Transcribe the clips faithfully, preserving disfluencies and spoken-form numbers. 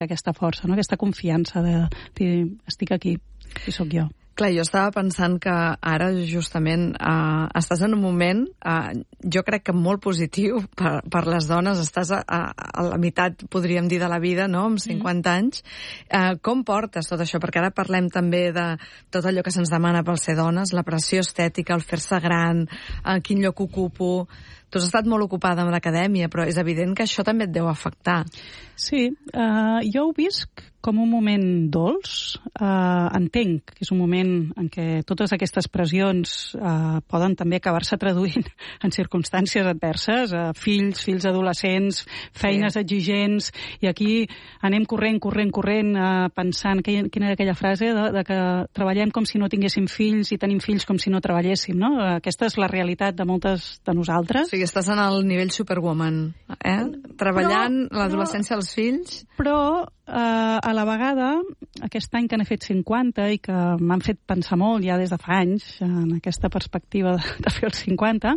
aquesta força, no? Aquesta confiança de dir, estic aquí, i sóc jo. Clar, jo estava pensant que ara justament eh, estàs en un moment, eh, jo crec que molt positiu per, per les dones, estàs a, a, a la meitat, podríem dir, de la vida, no?, amb cinquanta mm. anys. Eh, com portes tot això? Perquè ara parlem també de tot allò que se'ns demana per ser dones, la pressió estètica, el fer-se gran, eh, quin lloc ocupo... Tu has estat molt ocupada amb l'acadèmia, però és evident que això també et deu afectar. Sí, uh, jo ho visc com un moment dolç. Uh, entenc que és un moment en què totes aquestes pressions uh, poden també acabar-se traduint en circumstàncies adverses, uh, fills, fills adolescents, feines sí. exigents, i aquí anem corrent, corrent, corrent, uh, pensant, que, quina era aquella frase, de, de que treballem com si no tinguéssim fills i tenim fills com si no treballéssim, no? Aquesta és la realitat de moltes de nosaltres. Sí, estàs en el nivell superwoman, eh? Treballant l'adolescència als fills. Però eh, a la vegada, aquest any que n'he fet cinquanta i que m'han fet pensar molt ja des de fa anys en aquesta perspectiva de, de fer els cinquanta,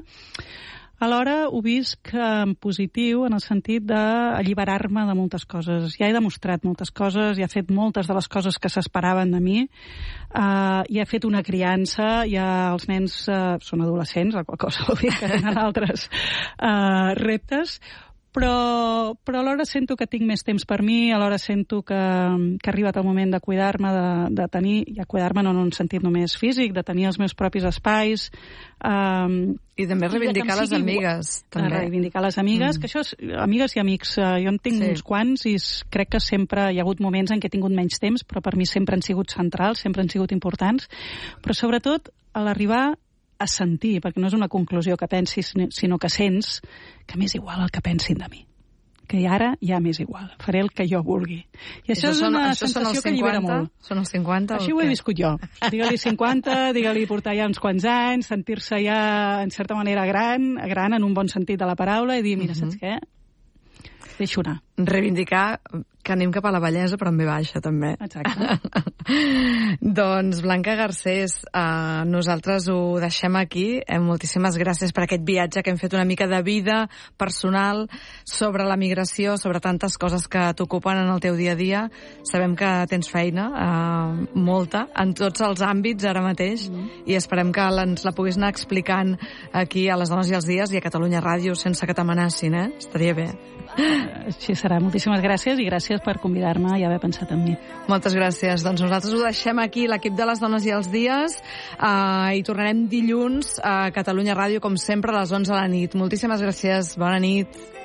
alhora ho visc en positiu en el sentit d'alliberar-me de moltes coses. Ja he demostrat moltes coses, ja he fet moltes de les coses que s'esperaven de mi, uh, ja he fet una criança, ja els nens uh, són adolescents, la qual cosa vol dir que tenen altres uh, reptes, però, però alhora sento que tinc més temps per mi, alhora sento que, que ha arribat el moment de cuidar-me, de, de tenir, ja cuidar-me no en un sentit només físic, de tenir els meus propis espais. Um, I també reivindicar les amigues. També. Reivindicar les amigues, mm. que això és amigues i amics. Uh, jo en tinc sí. uns quants i crec que sempre hi ha hagut moments en què he tingut menys temps, però per mi sempre han sigut centrals, sempre han sigut importants. Però sobretot, a l'arribar a sentir, perquè no és una conclusió que pensis, sinó que sents que m'és igual el que pensin de mi. Que ara ja m'és igual. Faré el que jo vulgui. I això, això és una són, sensació que allibera molt. Són els cinquanta? Així ho he viscut jo. Digue-li cinquanta, digue-li portar ja uns quants anys, sentir-se ja, en certa manera, gran, gran en un bon sentit de la paraula, i dir, mira, uh-huh. saps què? Deixo anar. Reivindicar que anem cap a la bellesa, però en ve baixa, també. Exacte. Doncs, Blanca Garcés, eh, nosaltres ho deixem aquí. Eh, moltíssimes gràcies per aquest viatge que hem fet una mica de vida personal sobre la migració, sobre tantes coses que t'ocupen en el teu dia a dia. Sabem que tens feina, eh, molta, en tots els àmbits ara mateix, mm. i esperem que ens la puguis anar explicant aquí a Les Dones i els Dies i a Catalunya Ràdio sense que t'amenacin, eh? Estaria bé. Així serà. Moltíssimes gràcies i gràcies per convidar-me i haver pensat en mi. Moltes gràcies. Doncs nosaltres ho deixem aquí, l'equip de Les Dones i els Dies, eh, i tornarem dilluns a Catalunya Ràdio, com sempre, a les onze de la nit. Moltíssimes gràcies. Bona nit.